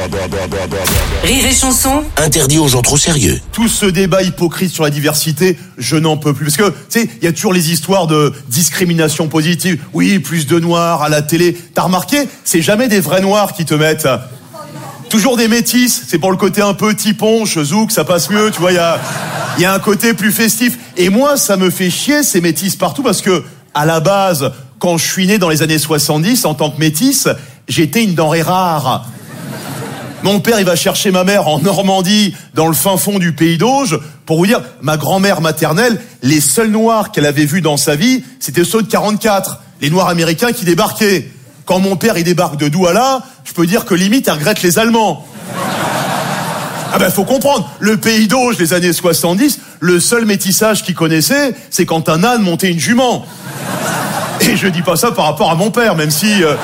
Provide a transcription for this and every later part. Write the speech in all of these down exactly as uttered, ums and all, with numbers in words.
Rire et chanson, interdit aux gens trop sérieux. Tout ce débat hypocrite sur la diversité, je n'en peux plus. Parce que, tu sais, il y a toujours les histoires de discrimination positive. Oui, plus de noirs à la télé. T'as remarqué, c'est jamais des vrais noirs qui te mettent. Toujours des métis. C'est pour le côté un peu tiponche, zouk, ça passe mieux. Tu vois, il y a, il y a un côté plus festif. Et moi, ça me fait chier ces métis partout parce que, à la base, quand je suis né dans les années soixante-dix, en tant que métis, j'étais une denrée rare. Mon père, il va chercher ma mère en Normandie, dans le fin fond du pays d'Auge. Pour vous dire, ma grand-mère maternelle, les seuls noirs qu'elle avait vus dans sa vie, c'était ceux de quarante-quatre. Les noirs américains qui débarquaient. Quand mon père, il débarque de Douala, je peux dire que limite, il regrette les Allemands. Ah ben, faut comprendre. Le pays d'Auge, les années soixante-dix, le seul métissage qu'il connaissait, c'est quand un âne montait une jument. Et je dis pas ça par rapport à mon père, même si... Euh...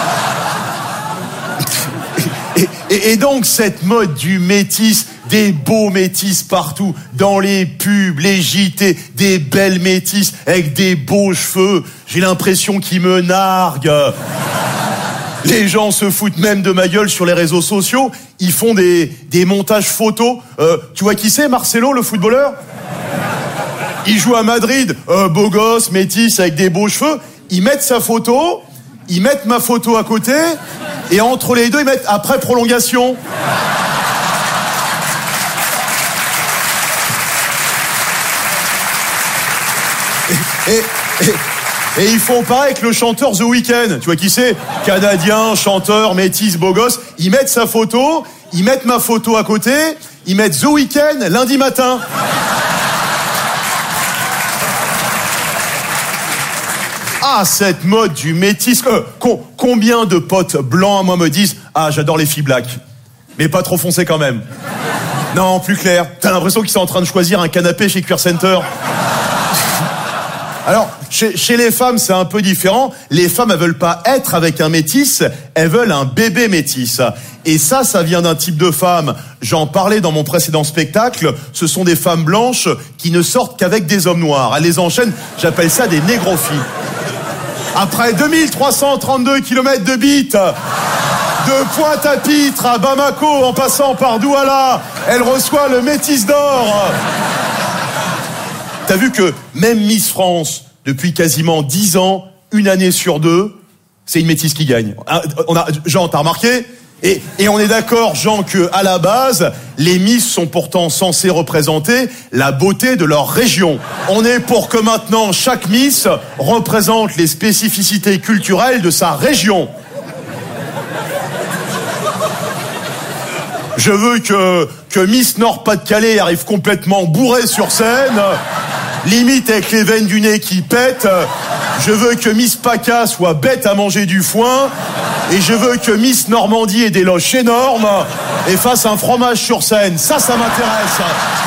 Et, et, et donc, cette mode du métis, des beaux métis partout, dans les pubs, les J T, des belles métis avec des beaux cheveux, j'ai l'impression qu'ils me narguent. Les gens se foutent même de ma gueule sur les réseaux sociaux, ils font des, des montages photos. Euh, tu vois qui c'est, Marcelo, le footballeur ? Il joue à Madrid, euh, beau gosse, métis, avec des beaux cheveux. Ils mettent sa photo, ils mettent ma photo à côté, et entre les deux, ils mettent après prolongation. Et, et, et, et ils font pareil avec le chanteur The Weeknd. Tu vois qui c'est ? Canadien, chanteur, métis, beau gosse. Ils mettent sa photo, ils mettent ma photo à côté, ils mettent The Weeknd lundi matin. Ah, cette mode du métis. Euh, con, combien de potes blancs à moi me disent « Ah, j'adore les filles black. Mais pas trop foncées quand même. » Non, plus clair. T'as l'impression qu'ils sont en train de choisir un canapé chez Queer Center. Alors, chez, chez les femmes, c'est un peu différent. Les femmes, elles veulent pas être avec un métis, elles veulent un bébé métis. Et ça, ça vient d'un type de femme. J'en parlais dans mon précédent spectacle. Ce sont des femmes blanches qui ne sortent qu'avec des hommes noirs. Elles les enchaînent. J'appelle ça des négrophiles. Après deux mille trois cent trente-deux kilomètres de bite, de Pointe-à-Pitre à Bamako, en passant par Douala, elle reçoit le Métis d'or. T'as vu que même Miss France, depuis quasiment dix ans, une année sur deux, c'est une métisse qui gagne. On a, Jean, t'as remarqué ? Et, et on est d'accord, Jean, que à la base, les Miss sont pourtant censées représenter la beauté de leur région. On est pour que maintenant chaque Miss représente les spécificités culturelles de sa région. Je veux que, que Miss Nord-Pas-de-Calais arrive complètement bourrée sur scène, limite avec les veines du nez qui pètent. Je veux que Miss PACA soit bête à manger du foin. Et je veux que Miss Normandie ait des loches énormes et fasse un fromage sur scène. Ça, ça m'intéresse.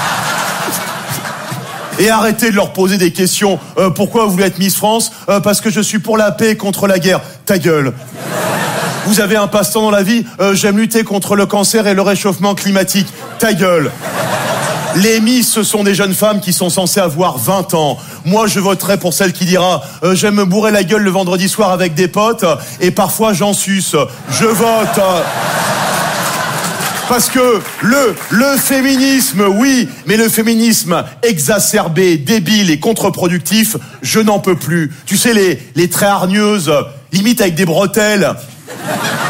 Et arrêtez de leur poser des questions. Euh, pourquoi vous voulez être Miss France ? euh, Parce que je suis pour la paix et contre la guerre. Ta gueule. Vous avez un passe-temps dans la vie ? euh, J'aime lutter contre le cancer et le réchauffement climatique. Ta gueule. Les Miss, ce sont des jeunes femmes qui sont censées avoir vingt ans. Moi, je voterai pour celle qui dira euh, « J'aime me bourrer la gueule le vendredi soir avec des potes et parfois j'en suce. » Je vote. Parce que le, le féminisme, oui, mais le féminisme exacerbé, débile et contre-productif, je n'en peux plus. Tu sais, les, les traits hargneuses, limite avec des bretelles.